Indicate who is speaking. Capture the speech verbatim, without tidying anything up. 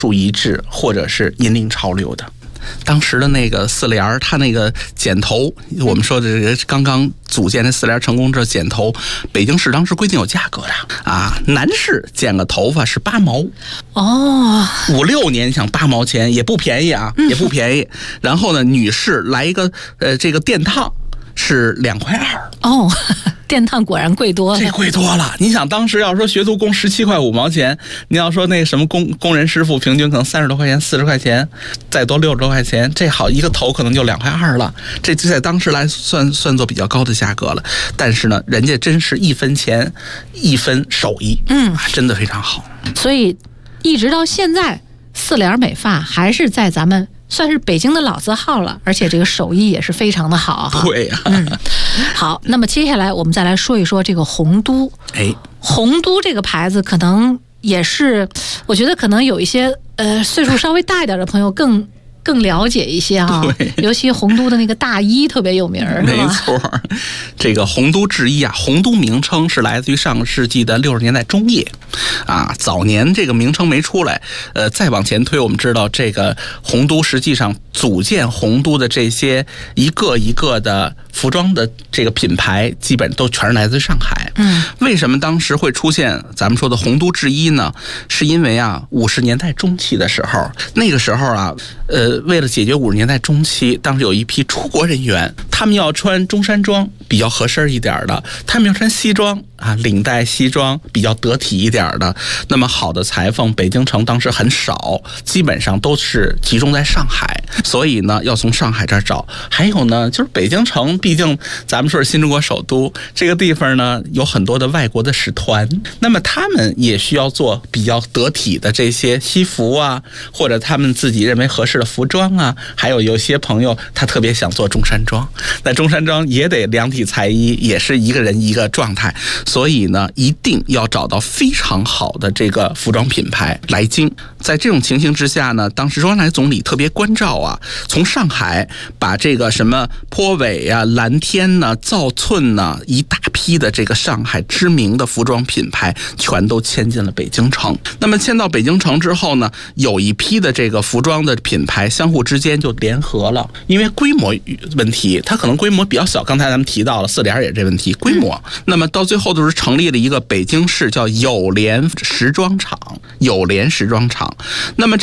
Speaker 1: 属一致或者是引领潮流的。当时的那个四联，他那个剪头，我们说的这个刚刚组建的四联成功之后剪头，北京市当时规定有价格的啊，男士剪个头发是八毛，
Speaker 2: 哦，
Speaker 1: 五六年想八毛钱也不便宜啊，也不便宜。然后呢，女士来一个呃这个电烫是两块二，
Speaker 2: 哦。电烫果然贵多了，
Speaker 1: 这贵多了。你想当时要说学徒工十七块五毛钱，你要说那什么工工人师傅平均可能三十多块钱、四十块钱，再多六十多块钱，这好一个头可能就两块二了。这在当时来算算作比较高的价格了。但是呢，人家真是一分钱一分手艺，
Speaker 2: 嗯，
Speaker 1: 真的非常好。
Speaker 2: 所以一直到现在，四联美发还是在咱们算是北京的老字号了，而且这个手艺也是非常的好哈。
Speaker 1: 对呀、啊，
Speaker 2: 嗯，好，那么接下来我们再来说一说这个洪都。
Speaker 1: 哎，
Speaker 2: 洪都这个牌子可能也是，我觉得可能有一些呃岁数稍微大一点的朋友更更了解一些啊，尤其洪都的那个大衣特别有名，
Speaker 1: 没错。这个洪都制衣啊，洪都名称是来自于上个世纪的六十年代中叶啊，早年这个名称没出来，呃，再往前推，我们知道这个洪都实际上组建洪都的这些一个一个的服装的这个品牌，基本都全是来自上海。
Speaker 2: 嗯，
Speaker 1: 为什么当时会出现咱们说的洪都制衣呢？是因为啊，五十年代中期的时候，那个时候啊，呃，为了解决五十年代中期，当时有一批出国人员，他们要穿中山装比较合身一点的，他们要穿西装啊，领带西装比较得体一点的。那么好的裁缝，北京城当时很少，基本上都是集中在上海，所以呢，要从上海这儿找。还有呢，就是北京城，毕竟咱们说是新中国首都，这个地方呢有很多的外国的使团，那么他们也需要做比较得体的这些西服啊，或者他们自己认为合适的服装啊。还有有些朋友他特别想做中山装，那中山装也得量体裁衣，也是一个人一个状态，所以呢，一定要找到非常好的这个服装品牌来京。在这种情形之下呢，当时周恩来总理特别关照啊，从上海把这个什么坡尾啊、蓝天呢、造寸呢，一大批的这个上海知名的服装品牌全都迁进了北京城。那么迁到北京城之后呢，有一批的这个服装的品牌相互之间就联合了，因为规模问题，它可能规模比较小，刚才咱们提到了四联也这问题，规模。那么到最后都是成立了一个北京市叫友联时装厂，友联时装厂。那么